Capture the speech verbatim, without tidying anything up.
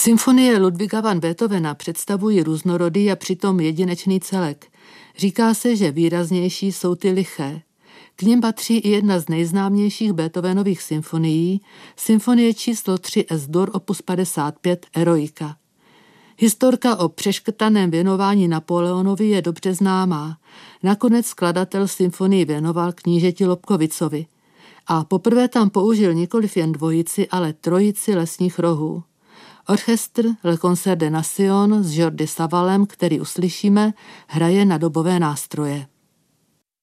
Symfonie Ludwiga van Beethovena představují různorodý a přitom jedinečný celek. Říká se, že výraznější jsou ty liché. K nim patří i jedna z nejznámějších Beethovenových symfonií, symfonie číslo tři S-dur opus padesát pět Eroika. Historka o přeškrtaném věnování Napoleonovi je dobře známá. Nakonec skladatel symfonii věnoval knížeti Lobkovicovi. A poprvé tam použil nikoliv jen dvojici, ale trojici lesních rohů. Orchestr Le Concert des Nations s Jordi Savalem, který uslyšíme, hraje na dobové nástroje.